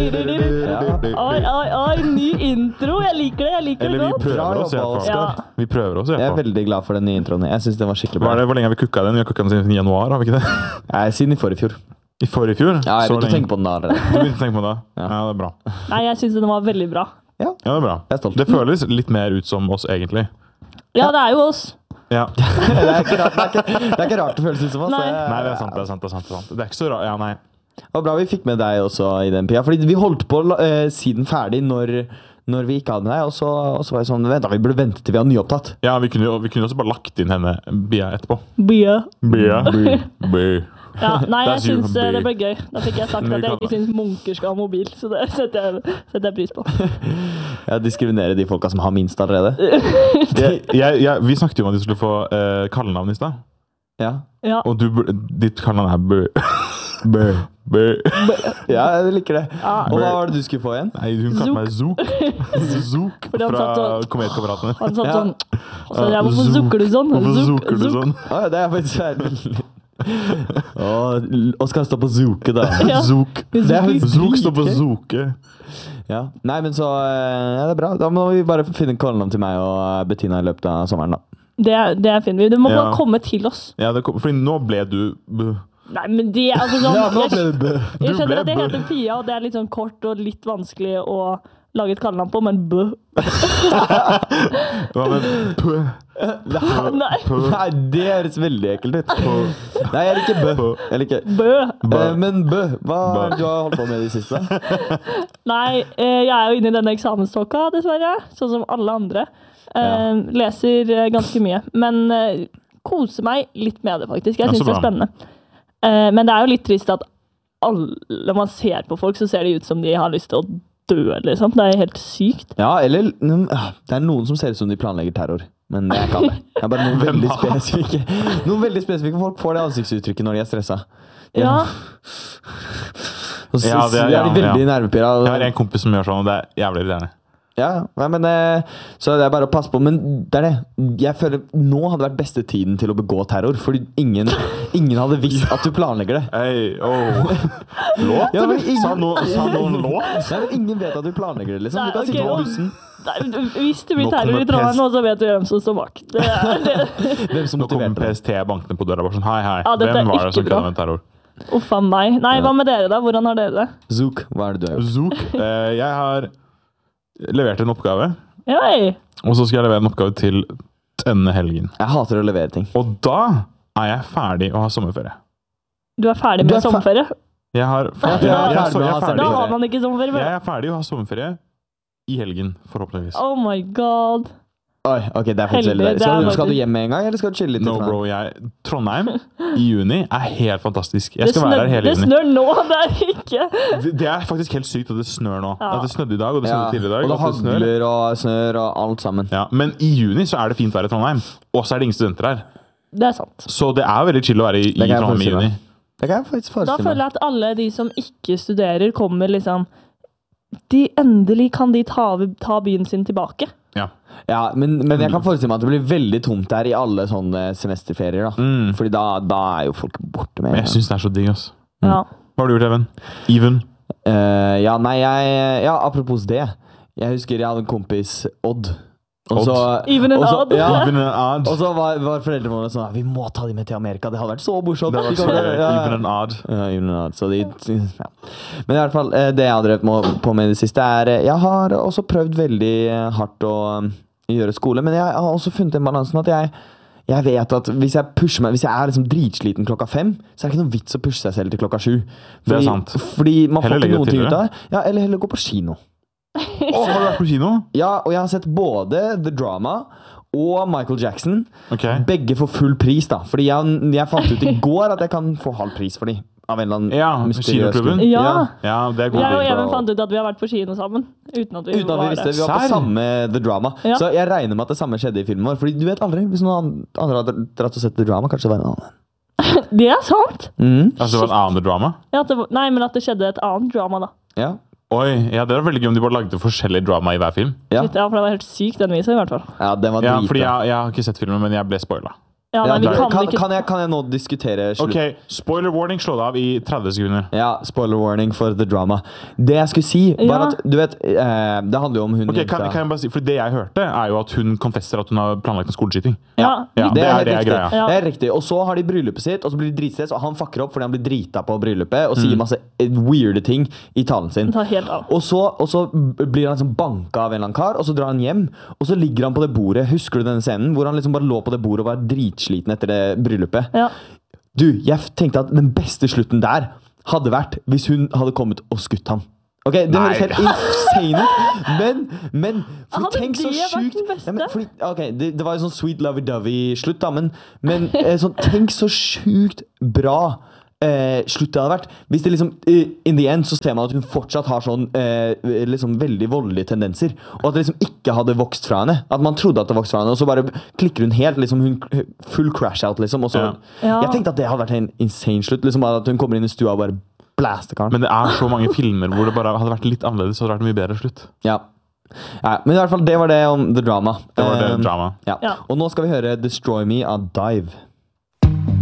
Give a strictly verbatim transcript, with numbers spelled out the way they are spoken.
Oi, oi, oi, ny intro. Jeg liker det, jeg liker Eller det vi godt. prøver oss i hvert fall. Ja. Vi prøver oss i Jeg hvert er fall. veldig glad for den nye introen. Jeg synes den var skikkelig bra. Hvor, det, hvor lenge har vi kukket den? Vi har kukket den siden januar, har vi ikke det? Nei, siden i forrige fjor. I forrige fjor? Ja, jeg Så begynte å lenge. tenke på den da allerede. Du begynte å tenke på det? Ja. Ja, det er bra. Nei, jeg synes den var veldig bra. Ja, Ja, det er bra. jeg er stolt. Det føles litt mer ut som oss, egentlig. Ja, det er jo oss. Ja. det, er ikke rart, det, er ikke, det er ikke rart det føles ut som oss. Nei. Nei, det er sant, det er sant, det er sant. Det er, sant. Det er ikke så rart. Ja, nei. Det var bra vi fikk med deg også i den Pia. Fordi vi holdt på å uh, si den ferdig når, når vi ikke hadde med deg. Og så, og så var det sånn, vent da, vi burde vente til vi har nyopptatt. Ja, vi kunne, jo- vi kunne også bare lagt inn henne Bia etterpå. Bia. Bia. Bia. Ja, nei, jeg That's you, synes eh, det babe. ble gøy. Da fikk jeg sagt Men at vi jeg kan- ikke synes munker skal ha mobil, så det setter jeg, setter jeg pris på. Jeg diskriminerer de folka som har minst allerede. Jeg, jeg, jeg, vi snakket jo om at du skulle få uh, kallenavn i sted. Ja. Ja, Og du, bur- ditt kallenavn er Bø. Bø. Bø. Ja, jeg liker det. Ja. Og hva var det du skulle få igjen? Nei, hun kalte meg Zook. Zook Fordi han fra satt og- Kometkameratene. han satt Ja. sånn, og så jeg, hvorfor Zook. zukker du sånn? Hvorfor Zook, zooker du zook. sånn? Ah, ja, det er faktisk veldig... Åh, Oskar står på Zoke da. Ja. Zook. Det er faktisk Zook står på dritgøy. Zoke. Ja. Nei, men så eh, ja, det er bra. Da må vi bare finne kallenavn til meg og eh, Bettina i løpet av sommeren da. Det, er- det finner vi. Du må Ja. bare komme til oss. Ja, det kom, fordi nå ble du Bø. Nei, men det er altså sånn... Ja, nå ble jeg, det bø. jeg Du skjønner ble at det bø. heter Pia, og det er litt sånn kort og litt vanskelig å lage et kallenavn på, men bø. Hva med Pø? Nei, Nei, det høres veldig ekkelt ut. Nei, jeg liker bø. Jeg liker bø. Bø. Eh, Men bø, hva Bø. har du holdt på med i det siste? Nei, eh, jeg er jo inne i denne eksamenståka, dessverre, sånn som alle andre. Eh, leser eh, ganske mye, men eh, koser meg litt med det, faktisk. Jeg Ja, så synes det er bra. spennende. Eh, men det er jo litt trist at alle man ser på folk, så ser det ut som de har lyst til å dø, liksom. Det er helt sykt. Ja, eller mm, ah, det er noen som ser ut som de planlegger terror. Men det er ikke alle. Det er bare noen Hvem veldig da? spesifikke Noen veldig spesifikke folk får det ansiktsuttrykket når de er stressa. Ja, Og så, Ja, det er- så er de ja, veldig ja. nervepirra. Jeg har en kompis som gjør sånn, og det er jævlig irriterende. Ja, nei, men eh, så det er bare å passe på. Men det er det. Jeg føler nå hadde vært beste tiden til å begå terror. Fordi ingen, ingen hadde visst at du planlegger det. Hei, oh. Låt, Ja, men eller? ingen- Sa noen, sa noen låt? Nei, men ingen vet at du planlegger det, liksom. Nei, Du kan ok, sitte på og- bussen. Nei, hvis det blir Nå terror kommer i Trondheim pest. nå, så vet du hvem som står bak. Det er, det. Hvem som Nå kommer motiverte P deg? S T bankende på døra bare sånn, hei, hei. Ja, dette er Hvem var det ikke som bra. kalte meg terror? Uff a meg. Nei, hva med dere da? Hvordan har dere det? Zook, hva er det du har gjort? Zook. Eh, jeg har levert en oppgave, Hei! og så skal jeg levere en oppgave til denne helgen. Jeg hater å levere ting. Og da er jeg ferdig å ha sommerferie. Du er ferdig Du med er fer- sommerferie? Jeg har Ja, ferdig, du er jeg, jeg, ferdig så, med å jeg, ha er ferdig, Da sommerferie. har man ikke sommerferie. jeg vel? er ferdig å ha sommerferie i helgen, forhåpentligvis. Oh my god. Oi, ok, det er faktisk Heldig, veldig deilig. det er Skal, du- skal faktisk- du hjem med en gang, eller skal du chille litt? No, i Trondheim? bro, jeg, Trondheim i juni er helt fantastisk. Jeg Det skal være snør, her hele det juni. snør nå, det er ikke. Det- Det er faktisk helt sykt at det snør nå. Ja. At det snødde i dag, og det Ja, snødde tidligere i dag. og det og at det snør. hagler og snør og alt sammen. Ja, men i juni så er det fint vær i Trondheim, og så er det ingen studenter her. Det er sant. Så det er veldig chill å være i, i Det kan jeg Trondheim i forestille juni. meg. Det kan jeg faktisk Da forestille føler meg. jeg at alle de som ikke studerer, kommer liksom de Endelig kan de ta, ta byen sin tilbake. Ja. Ja, men, men jeg kan forestille meg at det blir veldig tomt der i alle sånne semesterferier. da. Mm. Fordi da, da er jo folk borte med. Men jeg syns det er så digg, ass. Ja. Hva har du gjort, Even? Even? Eh, ja, nei, jeg Ja, apropos det. Jeg husker jeg hadde en kompis, Odd. Og så, Even and og så- Odd. Ja, Even and odd. og så var, var foreldrene våre sånn Vi må ta dem med til Amerika. Det hadde vært så morsomt. Det var De så, kommer- ja, ja. even and odd. Ja, even and odd. Så de, ja. Men i hvert fall, eh, det jeg har drevet med- på med i det siste, er eh, Jeg har også prøvd veldig eh, hardt å um, gjøre skole, men jeg har også funnet den balansen at jeg jeg vet at hvis jeg pusher meg Hvis jeg er liksom dritsliten klokka fem, så er det ikke noe vits å pushe seg selv til klokka sju. Det er sant. Fordi man Heller får legge ikke noen det ting til ut av det. Ja, eller heller gå på kino. Å, har du vært på kino? Ja, og jeg har sett både The Drama og Michael Jackson. Ok. Begge for full pris, da. Fordi jeg, jeg fant ut i går at jeg kan få halv pris for de. Av en eller annen Ja, mysteriøs kinoklubben. grunn. Ja. Ja, det er god Jeg og deal. Even fant ut at vi har vært på kino sammen. Uten at vi, Uten at vi var visste der. Vi var på Serr? samme The Drama. Ja. Så jeg regner med at det samme skjedde i filmen vår. Fordi du vet aldri. Hvis noen andre hadde dratt og sett The Drama, kanskje det var en annen. Det er sant! Mm. Altså, det var en annen drama? Ja, at det, var- nei, men at det skjedde et annet drama, da. Ja. Oi, ja, det er veldig gøy om de bare lagde forskjellige drama i hver film. Ja. Shit, ja, for det var helt sykt den viser, i hvert fall. ja, den var Ja, dritbra. fordi jeg, jeg har ikke sett filmen, men jeg ble spoilet. Ja, nei, Ja, vi kan, kan kan, ikke kan, jeg, kan jeg nå diskutere slutt? Ok, spoiler warning, slå det av i tretti sekunder. Ja, spoiler warning for the drama. Det jeg skulle si, var Ja. at du vet, eh, det handler jo om hun Ok, kan, kan jeg bare si, for det jeg hørte, er jo at hun konfesser at hun har planlagt en skoleskyting. Ja, Ja, vi- det er helt det er riktig. greia. Ja. Det er riktig. Og så har de bryllupet sitt, og så blir de dritstress, og han fucker opp fordi han blir drita på bryllupet og sier masse eh, weirde ting i talen sin. Det tar helt av. Og så, og så blir han liksom banka av en eller annen kar, og så drar han hjem. Og så ligger han på det bordet. Husker du denne scenen? Hvor han liksom bare lå på det bordet og var dritsliten etter det bryllupet. Ja. Du, jeg tenkte at den beste slutten der hadde vært hvis hun hadde kommet og skutt ham. Ok, Det Nei. høres helt insane ut, men, men fordi, Hadde tenk så det vært sjukt den beste? ja, men, fordi, ok, det, det var jo sånn sweet lovey-dovey-slutt, da, men, men eh, sånn, tenk så sjukt bra eh, slutt det hadde vært. Hvis det liksom eh, in the end så ser man at hun fortsatt har sånn eh, liksom veldig voldelige tendenser, og at det liksom ikke hadde vokst fra henne. At man trodde at det vokste fra henne, og så bare klikker hun helt. Liksom hun full crash out, liksom. Og så, Ja. Ja. Jeg tenkte at det hadde vært en insane slutt. Liksom At hun kommer inn i stua og bare blaster karen. Men det er så mange filmer hvor det bare hadde vært litt annerledes, så hadde det vært en mye bedre slutt. Ja. Ja, men i hvert fall, det var det om The Drama. Det var det Um, drama. Ja. Ja. Og nå skal vi høre Destroy Me av Dive.